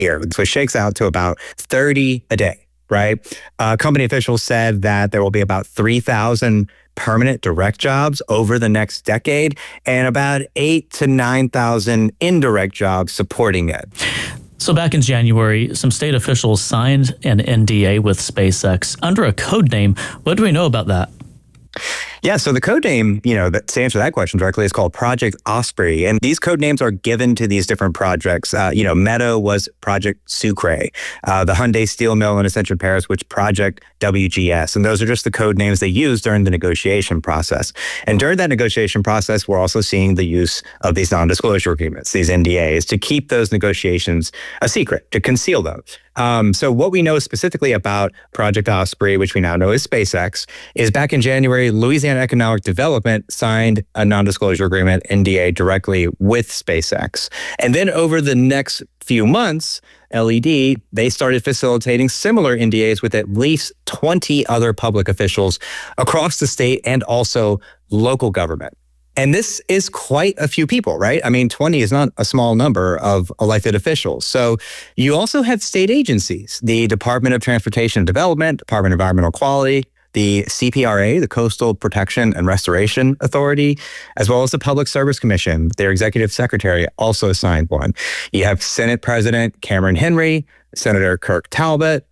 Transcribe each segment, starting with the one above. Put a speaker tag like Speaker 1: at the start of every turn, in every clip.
Speaker 1: year. So it shakes out to about 30 a day, right? Company officials said that there will be about 3,000 permanent direct jobs over the next decade and about 8,000 to 9,000 indirect jobs supporting it.
Speaker 2: So back in January, some state officials signed an NDA with SpaceX under a code name. What do we know about that?
Speaker 1: Yeah, so the code name, to answer that question directly, is called Project Osprey. And these code names are given to these different projects. Meta was Project Sucre. The Hyundai steel mill in Ascension, Paris, which Project WGS. And those are just the code names they used during the negotiation process. And during that negotiation process, we're also seeing the use of these non-disclosure agreements, these NDAs, to keep those negotiations a secret, to conceal them. So what we know specifically about Project Osprey, which we now know is SpaceX, is back in January, Louisiana Economic Development signed a non-disclosure agreement, NDA, directly with SpaceX. And then over the next few months, LED, they started facilitating similar NDAs with at least 20 other public officials across the state and also local government. And this is quite a few people, right? I mean, 20 is not a small number of elected officials. So you also have state agencies, the Department of Transportation and Development, Department of Environmental Quality, the CPRA, the Coastal Protection and Restoration Authority, as well as the Public Service Commission. Their executive secretary also signed one. You have Senate President Cameron Henry, Senator Kirk Talbot,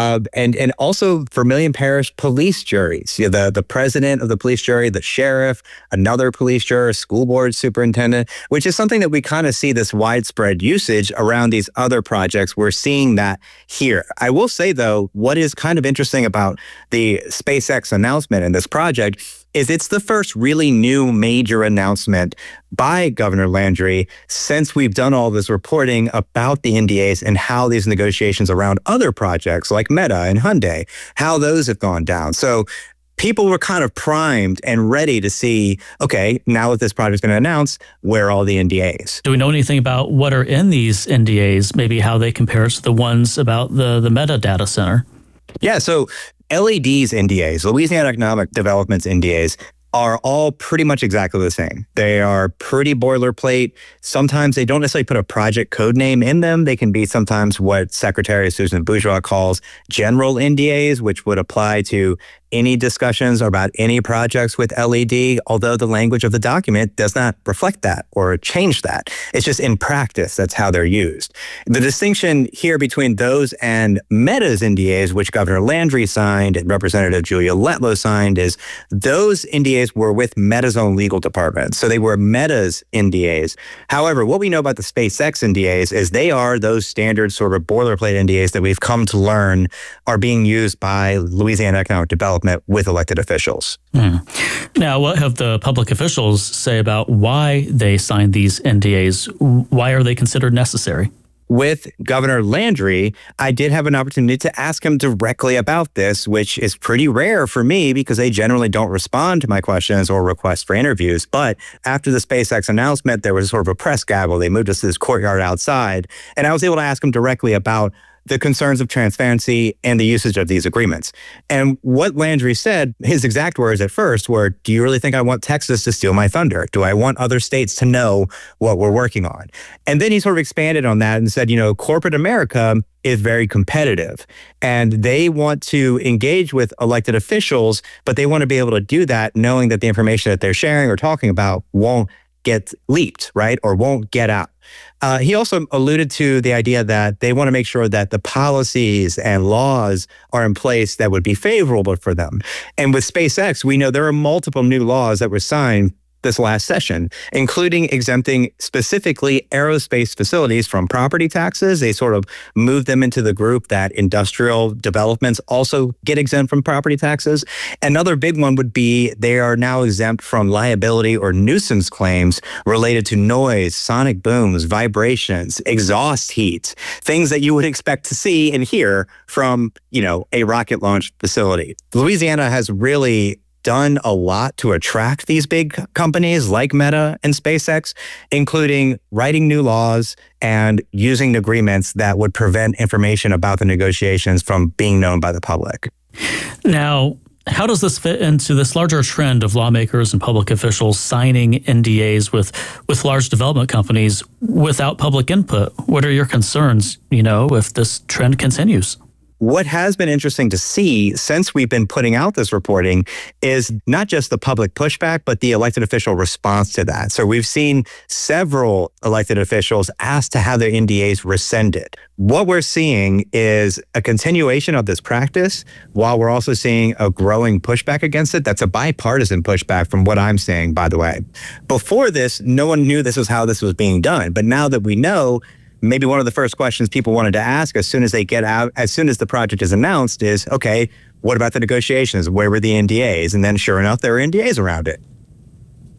Speaker 1: and also Vermilion Parish police juries. The president of the police jury, the sheriff, another police juror, school board superintendent, which is something that we kind of see this widespread usage around these other projects. We're seeing that here. I will say, though, what is kind of interesting about the SpaceX announcement in this project is it's the first really new major announcement by Governor Landry since we've done all this reporting about the NDAs and how these negotiations around other projects like Meta and Hyundai, how those have gone down. So people were kind of primed and ready to see, okay, now that this project's going to announce, where are all the NDAs? Do
Speaker 2: we know anything about what are in these NDAs, maybe how they compare to the ones about the Meta data center?
Speaker 1: Yeah, so LED's NDAs, Louisiana Economic Development's NDAs, are all pretty much exactly the same. They are pretty boilerplate. Sometimes they don't necessarily put a project code name in them. They can be sometimes what Secretary Susan Bourgeois calls general NDAs, which would apply to any discussions about any projects with LED, although the language of the document does not reflect that or change that. It's just in practice, that's how they're used. The distinction here between those and Meta's NDAs, which Governor Landry signed and Representative Julia Letlow signed, is those NDAs were with Meta's own legal department. So they were Meta's NDAs. However, what we know about the SpaceX NDAs is they are those standard sort of boilerplate NDAs that we've come to learn are being used by Louisiana Economic Development with elected officials.
Speaker 2: Now, what have the public officials say about why they signed these NDAs? Why are they considered necessary?
Speaker 1: With Governor Landry, I did have an opportunity to ask him directly about this, which is pretty rare for me because they generally don't respond to my questions or requests for interviews. But after the SpaceX announcement, there was sort of a press gaggle. They moved us to this courtyard outside, and I was able to ask him directly about the concerns of transparency and the usage of these agreements. And what Landry said, his exact words at first were, do you really think I want Texas to steal my thunder? Do I want other states to know what we're working on? And then he sort of expanded on that and said, corporate America is very competitive and they want to engage with elected officials, but they want to be able to do that knowing that the information that they're sharing or talking about won't get leaked, right? Or won't get out. He also alluded to the idea that they want to make sure that the policies and laws are in place that would be favorable for them. And with SpaceX, we know there are multiple new laws that were signed this last session, including exempting specifically aerospace facilities from property taxes. They sort of moved them into the group that industrial developments also get exempt from property taxes. Another big one would be they are now exempt from liability or nuisance claims related to noise, sonic booms, vibrations, exhaust heat, things that you would expect to see and hear from, a rocket launch facility. Louisiana has really done a lot to attract these big companies like Meta and SpaceX, including writing new laws and using agreements that would prevent information about the negotiations from being known by the public.
Speaker 2: Now, How does this fit into this larger trend of lawmakers and public officials signing NDAs with large development companies without public input? What are your concerns, if this trend continues?
Speaker 1: What has been interesting to see since we've been putting out this reporting is not just the public pushback, but the elected official response to that. So we've seen several elected officials ask to have their NDAs rescinded. What we're seeing is a continuation of this practice, while we're also seeing a growing pushback against it. That's a bipartisan pushback from what I'm saying, by the way. Before this, no one knew this was how this was being done. But now that we know, maybe one of the first questions people wanted to ask as soon as they get out, as soon as the project is announced is, okay, what about the negotiations? Where were the NDAs? And then sure enough, there are NDAs around it.